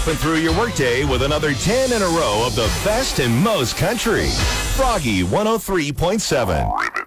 up and through your workday with another 10 in a row of the best and most country. Froggy 103.7.